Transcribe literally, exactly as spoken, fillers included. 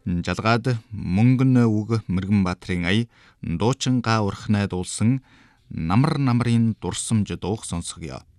жалгаад мөнгөн үг Мэргэн Баатрын ая дуучин га урхнай дуулсан намар намрын дурсамж дуух сонсгоё.